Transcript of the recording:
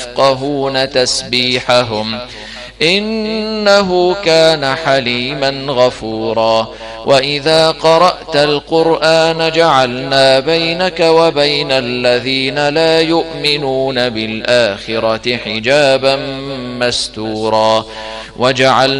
يفقهون تسبيحهم إنه كان حليما غفورا. وإذا قرأت القرآن جعلنا بينك وبين الذين لا يؤمنون بالآخرة حجابا مستورا وجعلنا